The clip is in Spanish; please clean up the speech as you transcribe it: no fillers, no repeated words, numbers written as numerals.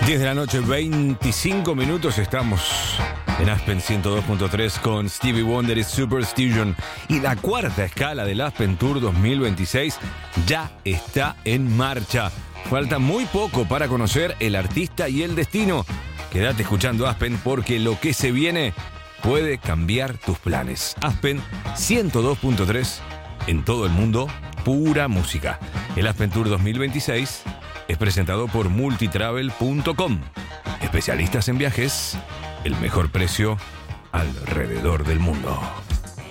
10 de la noche, 25 minutos, estamos en Aspen 102.3 con Stevie Wonder y Superstition. Y la cuarta escala del Aspen Tour 2026 ya está en marcha. Falta muy poco para conocer el artista y el destino. Quédate escuchando Aspen porque lo que se viene puede cambiar tus planes. Aspen 102.3, en todo el mundo, pura música. El Aspen Tour 2026 es presentado por multitravel.com. Especialistas en viajes, el mejor precio alrededor del mundo.